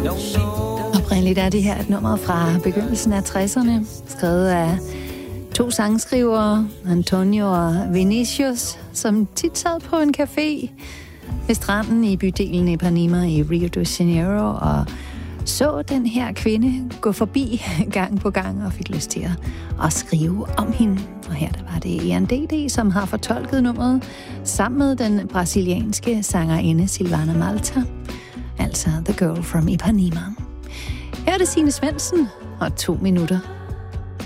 Oprindeligt er det her et nummer fra begyndelsen af 60'erne, skrevet af to sangskrivere, Antonio og Vinicius, som tit sad på en café ved stranden i bydelen Ipanema i Rio de Janeiro og så den her kvinde gå forbi gang på gang og fik lyst til at skrive om hende. Og her der var det Ian D.D., som har fortolket nummeret sammen med den brasilianske sangerinde Silvana Malta, altså The Girl from Ipanema. Her er det Signe Svendsen og 2 minutter